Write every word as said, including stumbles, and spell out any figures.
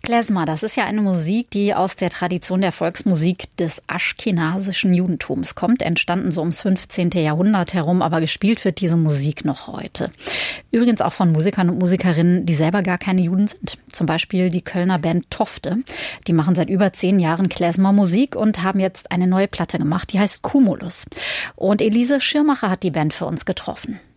Klezmer, das ist ja eine Musik, die aus der Tradition der Volksmusik des aschkenasischen Judentums kommt, entstanden so ums fünfzehnten Jahrhundert herum, aber gespielt wird diese Musik noch heute. Übrigens auch von Musikern und Musikerinnen, die selber gar keine Juden sind. Zum Beispiel die Kölner Band Tofte. Die machen seit über zehn Jahren Klezmer-Musik und haben jetzt eine neue Platte gemacht, die heißt Cumulus. Und Elise Schirmacher hat die Band für uns getroffen.